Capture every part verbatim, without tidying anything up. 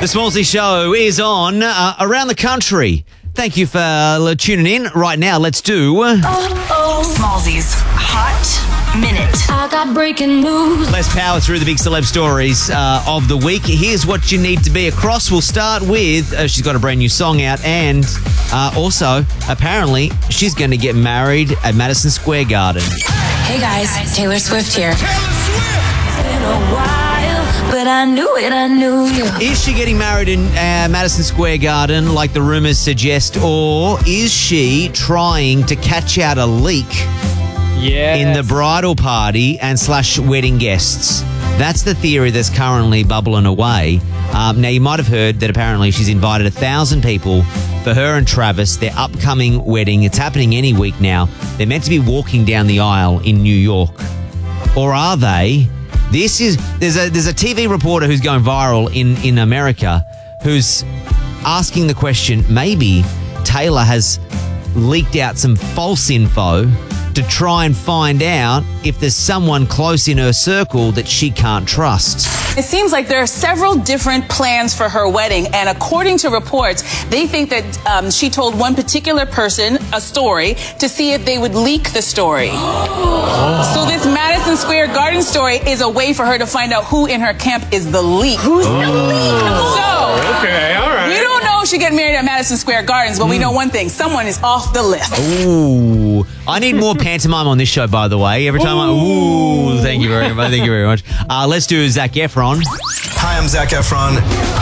The Smallsy Show is on uh, around the country. Thank you for uh, tuning in. Right now, let's do... Uh, oh, oh. Smallsy's Hot Minute. I got breaking news. Let's power through the big celeb stories uh, of the week. Here's what you need to be across. We'll start with, uh, she's got a brand new song out, and uh, also, apparently, she's going to get married at Madison Square Garden. Hey guys, Taylor Swift here. Taylor Swift! It's been a while, but I knew it, I knew you. Is she getting married in uh, Madison Square Garden like the rumours suggest, or is she trying to catch out a leak yes. in the bridal party and slash wedding guests? That's the theory that's currently bubbling away. Um, now, you might have heard that apparently she's invited a thousand people for her and Travis, their upcoming wedding. It's happening any week now. They're meant to be walking down the aisle in New York. Or are they? This is there's a there's a T V reporter who's going viral in, in America who's asking the question, maybe Taylor has leaked out some false info to try and find out if there's someone close in her circle that she can't trust. It seems like there are several different plans for her wedding, and according to reports, they think that um, she told one particular person a story to see if they would leak the story. Oh. So this Madison Square Garden story is a way for her to find out who in her camp is the leak. Who's oh. the leak? So, okay, all right. We don't know if she get married at Madison Square Gardens, but mm. we know one thing: someone is off the list. Ooh, I need more pantomime on this show, by the way. Every time Ooh. I... Ooh, thank you very much. Thank you very much. Uh, let's do Zac Efron. Hi, I'm Zac Efron.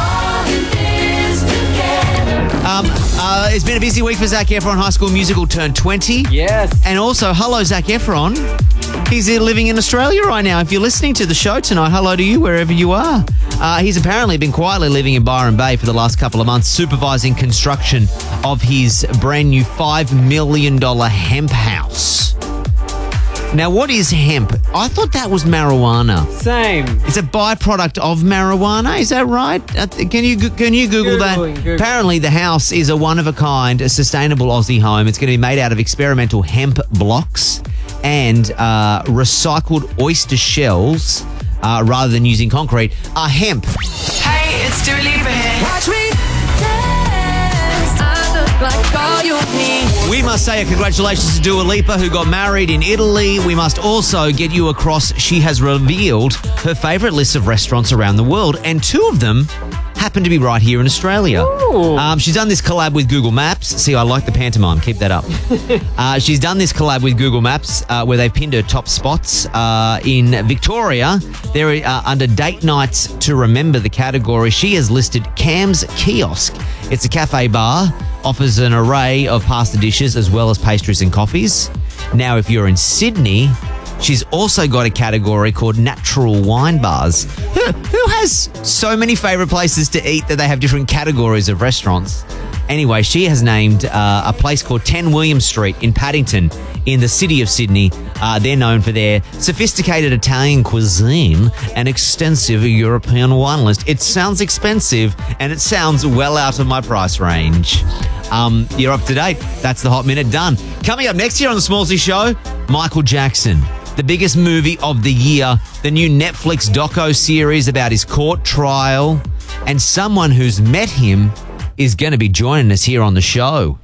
Um, uh, it's been a busy week for Zac Efron. High School Musical turned twenty. Yes. And also, hello, Zac Efron. He's uh, living in Australia right now. If you're listening to the show tonight, hello to you wherever you are. Uh, he's apparently been quietly living in Byron Bay for the last couple of months, supervising construction of his brand new five million dollars hemp house. Now, what is hemp? I thought that was marijuana. Same. It's a byproduct of marijuana. Is that right? Uh, Can you can you Google that? Googling, Googling. Apparently, the house is a one-of-a-kind, a sustainable Aussie home. It's going to be made out of experimental hemp blocks and uh, recycled oyster shells uh, rather than using concrete. Uh, hemp. Hey, it's Dua Lipa here. Watch me dance. I look like all you need. We must say a congratulations to Dua Lipa, who got married in Italy. We must also get you across, she has revealed her favourite lists of restaurants around the world, and two of them happen to be right here in Australia. Um, she's done this collab with Google Maps. See, I like the pantomime. Keep that up. uh, she's done this collab with Google Maps uh, where they've pinned her top spots. Uh, in Victoria, they're uh, under Date Nights to Remember the category. She has listed Cam's Kiosk. It's a cafe bar, offers an array of pasta dishes as well as pastries and coffees. Now, if you're in Sydney, she's also got a category called Natural Wine Bars. Who, who has so many favourite places to eat that they have different categories of restaurants? Anyway, she has named uh, a place called ten William Street in Paddington in the city of Sydney. Uh, they're known for their sophisticated Italian cuisine and extensive European wine list. It sounds expensive and it sounds well out of my price range. Um, you're up to date. That's the Hot Minute done. Coming up next year on The Smallsy Show, Michael Jackson. The biggest movie of the year, the new Netflix doco series about his court trial, and someone who's met him is going to be joining us here on the show.